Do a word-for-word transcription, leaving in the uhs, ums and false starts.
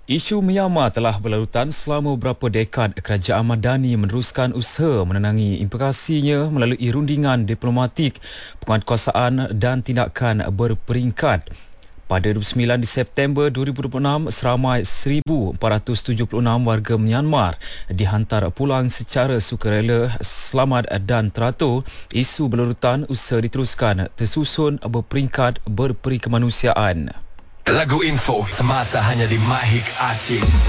Isu Myanmar telah berlarutan selama beberapa dekad. Kerajaan Madani meneruskan usaha menenangi implikasinya melalui rundingan diplomatik, penguatkuasaan dan tindakan berperingkat. Pada dua puluh sembilan September dua ribu dua puluh enam, seramai seribu empat ratus tujuh puluh enam warga Myanmar dihantar pulang secara sukarela selamat dan teratur. Isu berlarutan usaha diteruskan tersusun berperingkat berperi kemanusiaan. Lagu info semasa hanya di Mahik Asyik.